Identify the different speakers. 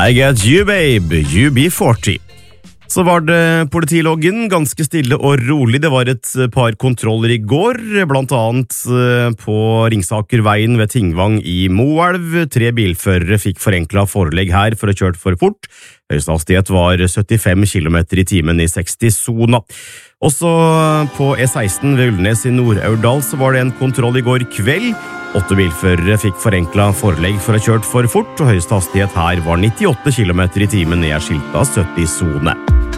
Speaker 1: I got you, babe. You be 40. Så var det politiloggen, ganske stille og rolig. Det var et par kontroller i går, blant annet på Ringsakerveien ved Tingvang i Moelv. 3 bilførere fikk forenklet forelegg her for å ha kjørt for fort. Høyeste hastighet var 75 km i timen i 60-sona. Også på E16 ved Ullnes i Nord-Aurdal så var det en kontroll i går kveld. 8 bilførere fikk forenklet forelegg for å ha kjørt for fort, og høyeste hastighet her var 98 km i timen i skilta 70-sone.